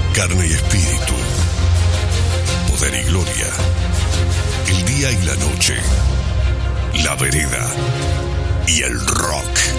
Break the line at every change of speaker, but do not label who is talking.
carne y espíritu, poder y gloria, el día y la noche, la vereda y el rock.